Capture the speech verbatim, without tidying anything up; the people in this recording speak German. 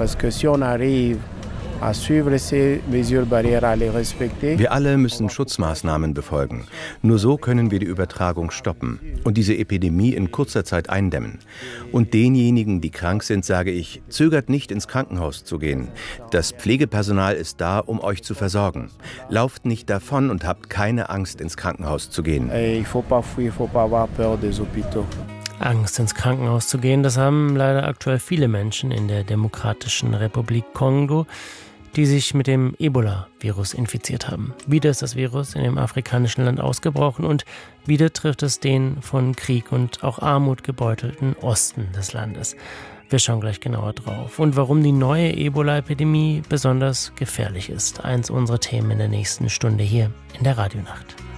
parce que si on arrive à suivre ces mesures barrières, à les respecter. Wir alle müssen Schutzmaßnahmen befolgen. Nur so können wir die Übertragung stoppen und diese Epidemie in kurzer Zeit eindämmen. Und denjenigen, die krank sind, sage ich, zögert nicht, ins Krankenhaus zu gehen. Das Pflegepersonal ist da, um euch zu versorgen. Lauft nicht davon und habt keine Angst, ins Krankenhaus zu gehen. Il faut pas fuir, il faut pas avoir peur des hôpitaux. Angst, ins Krankenhaus zu gehen, das haben leider aktuell viele Menschen in der Demokratischen Republik Kongo, die sich mit dem Ebola-Virus infiziert haben. Wieder ist das Virus in dem afrikanischen Land ausgebrochen und wieder trifft es den von Krieg und auch Armut gebeutelten Osten des Landes. Wir schauen gleich genauer drauf. Und warum die neue Ebola-Epidemie besonders gefährlich ist. Eins unserer Themen in der nächsten Stunde hier in der Radionacht.